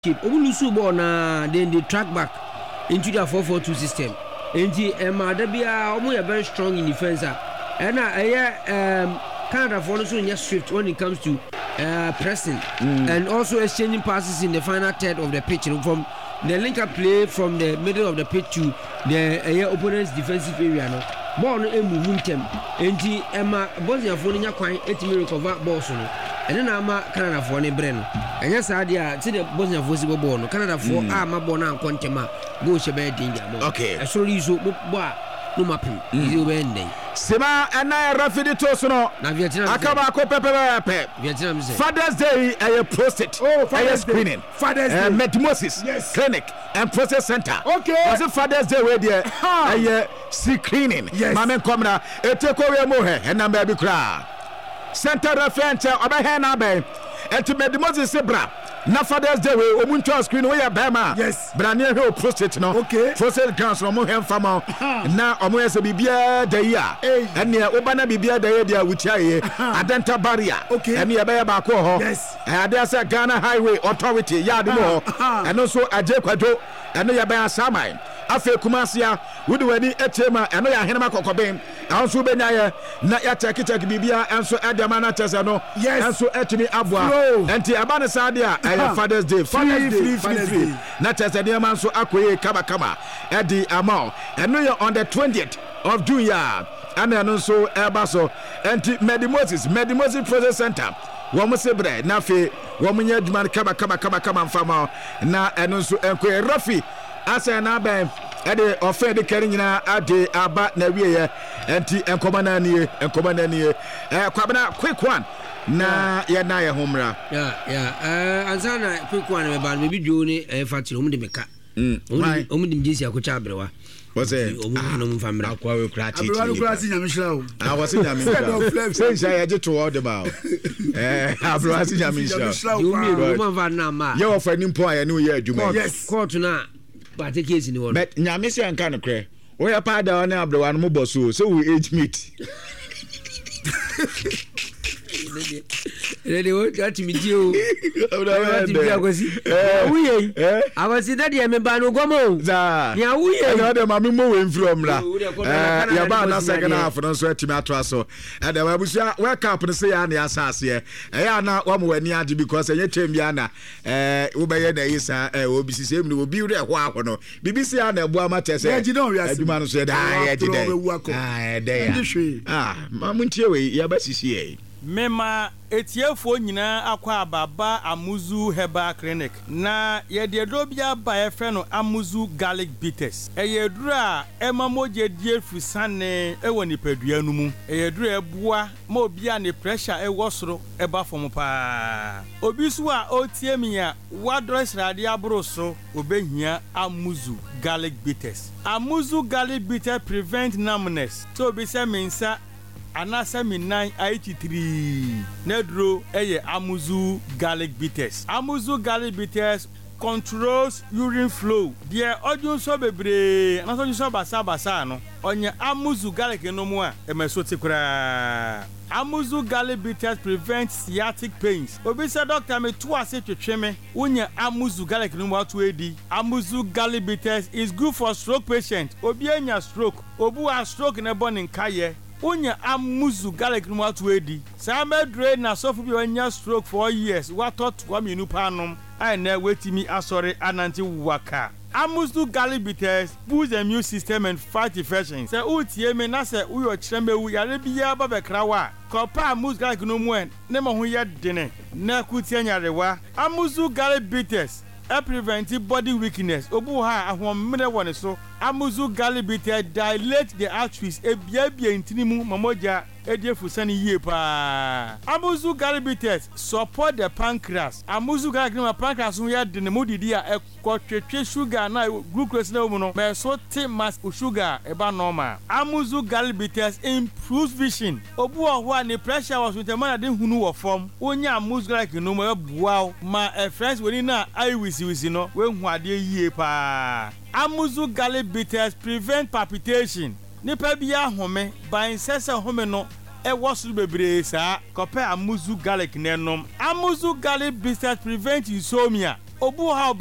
Obulusu ball na then they track back into their 4-4-2 system. And Madabia almost very strong in defense. And Canada for also in swift when it comes to pressing and also exchanging passes in the final third of the pitch from the link-up play from the middle of the pitch to the opponent's defensive area. No ball no move them. And Bosnia for the quite 8 recover balls. And then I'm Canada for the brain. And yes, I did see the Bosnia for the ball. Canada for my born contema go shebe danger. Okay, so you so no mapping. You win. Sima and I Rafidi Tosono. Akaba ko pepe. Vietnam say Father's Day a prostate. Oh, Father's screening. Father's Day. Metamorphosis Clinic and Process Center. Okay. Was it Father's Day where there a screening. Yes. Mama come na e take away mo he and number be kra. Center reference obehena be. Et metamorphosis sebra. Na Father's Day we omuntu screen we ya bema. Yes. Brania he prostate no. Okay. Prostate cancer mo hem fama. Na omo ese bibia da ya. Ene obana bibia da ya dia wuchiaye. Adenta barrier. Okay. Ene ya be ba ko ho. Yes. Ade say Ghana Highway Authority ya de mo. Eno so aje kwado. Ene ya be asaman. Afa Kumasia wudi wani etema eno ya henema kokobem anso benya ye na ya check bibia enso edema na tese no enso etimi abua enti abane sade a Father's Day free na tese de manso akoye kama edi amao eno ye on the 20th of June ya ana eno so ebaso enti Medimosis Process Center womo sebre na fe womo nya aduma kama mfama na eno so enko Rafi asa na ben ade offend kare nyina ade aba na wiye enti enkoma na nie kwabena quick one na ye na ye homra ansana quick one me ba me bidio ni fatiri omu de meka omu de mjesi akocha abrewa wose omu no mfamra akwa we kra titi abrewa kra si nyamishra o wose nyamishra say sha ye to all the bow abrewa si nyamishra you me no man na ma ye ofani mpo aye ne ye adwuma yes court na but the case in the world but nyamishra anka no kre we ya pa da na abrewa no mo boso so we age meet Ready what me do I was in that me ba no gomo za ya wuye na de ma me mo we from la ya ba na second half no so atimi atwa so and the abusia wake up no say ya na asase ya na wa mo wani ade because enye twem bia na wo be ye na yisa obi sisem ni obi re ho aho no bibisi ya na ebu amatese aduma no so da ya jide ma muntie we ya ba sisi e Mema etiefo nyina akwa ababa Amuzu Herbal Clinic na yededro bia ba efe no Amuzu Garlic Bitters eyedru a emamoje die fusane ewo nipadua nu mu eyedru ebua ma obia ne pressure ewo soro eba fom pa obisu a otie mi a wadres rade abro so obehia Amuzu Garlic Bitters. Amuzu Garlic Bitters prevent numbness so be se mensa anasa mi 983 nedro eye Amuzu Garlic Bitters. Amuzu Garlic Bitters controls urine flow. The audion so bebre na so basa no onye Amuzu Garlic no mu a emeso tikura. Amuzu Garlic Bitters prevents sciatic pains. Obi say doctor me to ase twetwe me wonya Amuzu Garlic no mu atu edi. Amuzu Garlic Bitters is good for stroke patient. Obi anya stroke, obu a stroke na born in kaye Unya Amuzu Garlic no atu edi. Sa medre na sofu bi wanya stroke for years. What thought wa minu panom. I na wetimi asore ananti waka. Amuzu Garlic Bitters boost the immune system and fight infections. Se utie me na se uyo chirembe wu yare biya ba bekrawa. Kopa Amuzu Garlic no mu en ne mo ho ye dene. Na kutie nyarewa. Amuzu Garlic Bitters prevent body weakness. Obu ha ahomre woni so. Amuzu Garlic Bitters dilate the arteries ebia intinimu mamoja ediefusani yie pa. Amuzu Garlic Bitters support the pancreas. Amuzu Garlic no pancreas no ya de ne modidi a ekotwetwe sugar na glucose na mu no me so te mass sugar eba normal. Amuzu Garlic Bitters improves vision. Obu ho a ne pressure was with man de hunu wo form. Onya Amuzu Garlic no mo ebuaw ma friends woni na eye wisi no we hu ade yie pa. Amuzu Garlic Bitters prevent palpitation. Nipa bia home ban sese home no wasuru bebre sa kope Amuzu Garlic nenom. Amuzu Garlic Bitters prevent insomnia. obu ha